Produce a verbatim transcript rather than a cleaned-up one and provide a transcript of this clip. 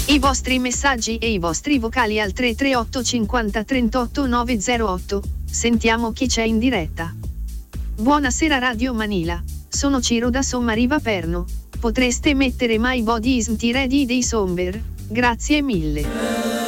I vostri messaggi e i vostri vocali al tre tre otto cinquanta trentotto nove zero otto. Sentiamo chi c'è in diretta. Buonasera Radio Manila, sono Ciro da Sommariva Perno. Potreste mettere My Body Isn't Ready dei Somber? Grazie mille.